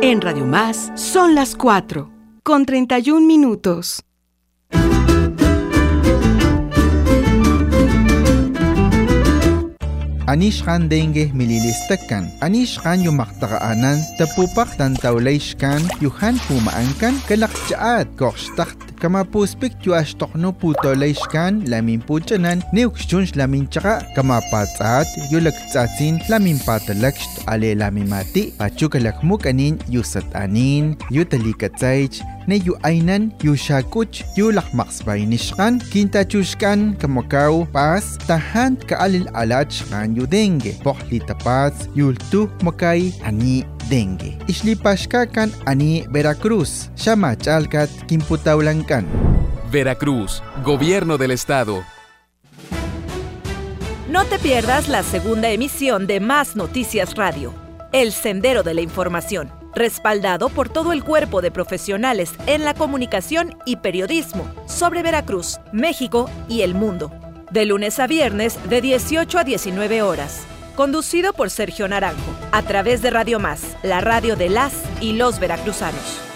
En Radio Más son las 4:31. Anishkan dengue mililistakan. Anishkan yung maktaqaanan, tapupak tantawlayshkan, yuhan pumaangkan, kalakjaat, kokstakt, kamapuspik yu ashtokno putolayshkan, lamin puchanan, neukshunsh lamin tsaka, kamapatsaat, yu laktsatsin, lamin patalakst, ale lamin mati, pachukalakmuk anin, yu satanin, yu talikatsaych, ne yu aynan, yu shakuch, yu lakmaksbaynishkan, kintachushkan, kamakaw, pas, tahan, kaalil alachkan, yu dengue, poklita pas, yultu, makay, ani, dengue. Islipashkakan ani Veracruz, Shamachalkat, Kimputaulankan. Veracruz, Gobierno del Estado. No te pierdas la segunda emisión de Más Noticias Radio, El Sendero de la Información, respaldado por todo el cuerpo de profesionales en la comunicación y periodismo sobre Veracruz, México y el mundo. De lunes a viernes de 18 a 19 horas. Conducido por Sergio Naranjo, a través de Radio Más, la radio de las y los veracruzanos.